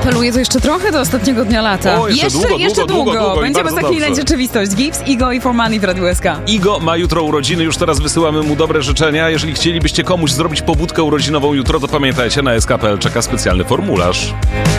apeluje to jeszcze trochę do ostatniego dnia lata. O, jeszcze długo. Będziemy zaklinać rzeczywistość. Gibbs, Igo i Formani w Radiu SK. Igo ma jutro urodziny, już teraz wysyłamy mu dobre życzenia. Jeżeli chcielibyście komuś zrobić pobudkę urodzinową jutro, to pamiętajcie, na SK.pl czeka specjalny formularz.